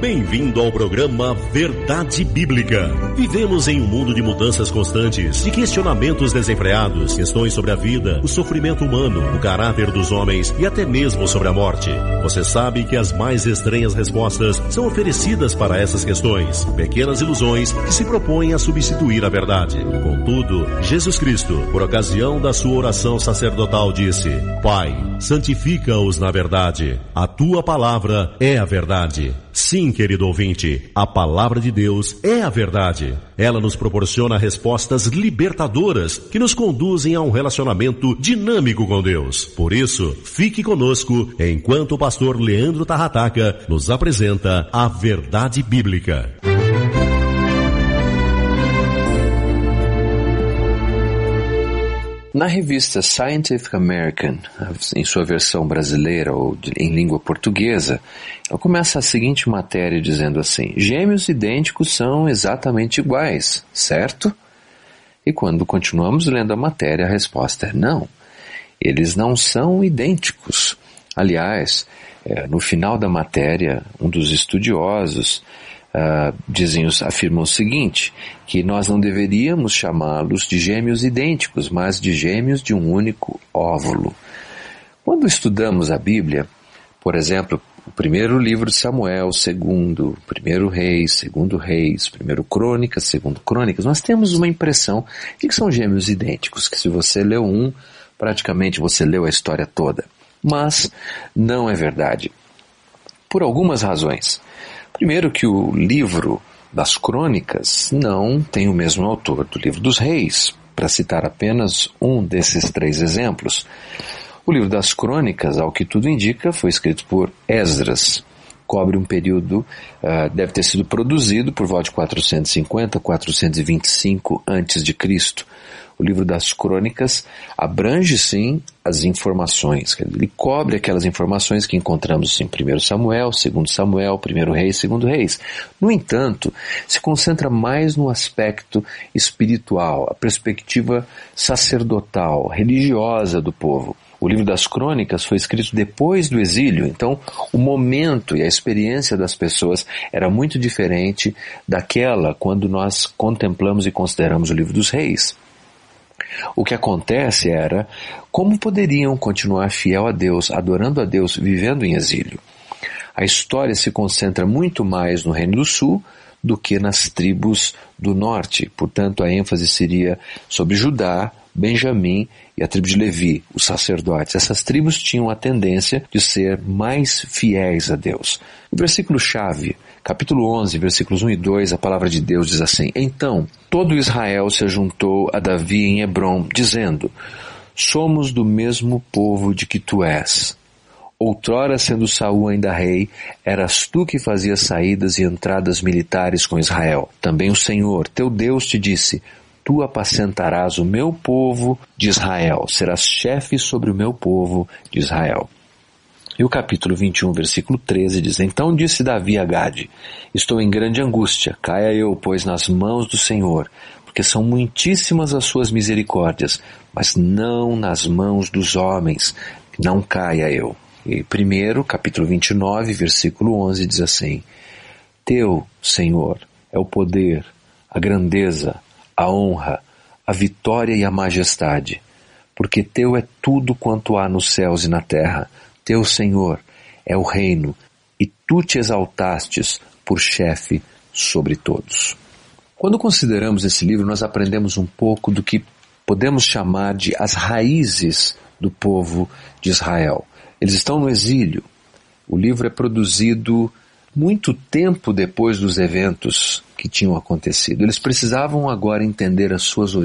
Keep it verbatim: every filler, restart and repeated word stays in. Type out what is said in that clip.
Bem-vindo ao programa Verdade Bíblica. Vivemos em um mundo de mudanças constantes, de questionamentos desenfreados, questões sobre a vida, o sofrimento humano, o caráter dos homens e até mesmo sobre a morte. Você sabe que as mais estranhas respostas são oferecidas para essas questões, pequenas ilusões que se propõem a substituir a verdade. Contudo, Jesus Cristo, por ocasião da sua oração sacerdotal, disse: Pai, santifica-os na verdade. A tua palavra é a verdade. Sim, querido ouvinte, a palavra de Deus é a verdade. Ela nos proporciona respostas libertadoras que nos conduzem a um relacionamento dinâmico com Deus. Por isso, fique conosco enquanto o pastor Leandro Tarrataca nos apresenta a Verdade Bíblica. Na revista Scientific American, em sua versão brasileira ou em língua portuguesa, ela começa a seguinte matéria dizendo assim: gêmeos idênticos são exatamente iguais, certo? E quando continuamos lendo a matéria, a resposta é não. Eles não são idênticos. Aliás, no final da matéria, um dos estudiosos Uh, dizem, afirmam o seguinte, que nós não deveríamos chamá-los de gêmeos idênticos, mas de gêmeos de um único óvulo. Quando estudamos a Bíblia, por exemplo, o primeiro livro de Samuel, o segundo, primeiro Reis, segundo Reis, primeiro Crônicas, segundo Crônicas, nós temos uma impressão de que são gêmeos idênticos, que se você leu um, praticamente você leu a história toda. Mas não é verdade. Por algumas razões. Primeiro que o livro das Crônicas não tem o mesmo autor do livro dos Reis, para citar apenas um desses três exemplos. O livro das Crônicas, ao que tudo indica, foi escrito por Esdras. Cobre um período, uh, deve ter sido produzido por volta de quatrocentos e cinquenta, quatrocentos e vinte e cinco antes de Cristo. O livro das Crônicas abrange, sim, as informações. Ele cobre aquelas informações que encontramos em primeiro Samuel, segundo Samuel, primeiro Reis, segundo Reis. No entanto, se concentra mais no aspecto espiritual, a perspectiva sacerdotal, religiosa do povo. O livro das Crônicas foi escrito depois do exílio, então o momento e a experiência das pessoas era muito diferente daquela quando nós contemplamos e consideramos o livro dos Reis. O que acontece era como poderiam continuar fiel a Deus, adorando a Deus, vivendo em exílio. A história se concentra muito mais no Reino do Sul do que nas tribos do norte. Portanto, a ênfase seria sobre Judá, Benjamim e a tribo de Levi, os sacerdotes. Essas tribos tinham a tendência de ser mais fiéis a Deus. O versículo-chave, capítulo onze, versículos um e dois, a palavra de Deus diz assim: Então todo Israel se juntou a Davi em Hebrom, dizendo: Somos do mesmo povo de que tu és. Outrora, sendo Saul ainda rei, eras tu que fazias saídas e entradas militares com Israel. Também o Senhor, teu Deus, te disse: Tu apacentarás o meu povo de Israel, serás chefe sobre o meu povo de Israel. E o capítulo vinte e um, versículo treze diz: Então disse Davi a Gade: Estou em grande angústia, caia eu, pois, nas mãos do Senhor, porque são muitíssimas as suas misericórdias, mas não nas mãos dos homens, não caia eu. E primeiro, capítulo vinte e nove, versículo onze diz assim: Teu, Senhor, é o poder, a grandeza, a honra, a vitória e a majestade, porque teu é tudo quanto há nos céus e na terra. Teu, Senhor, é o reino, e tu te exaltastes por chefe sobre todos. Quando consideramos esse livro, nós aprendemos um pouco do que podemos chamar de as raízes do povo de Israel. Eles estão no exílio. O livro é produzido muito tempo depois dos eventos que tinham acontecido. Eles precisavam agora entender as suas origens.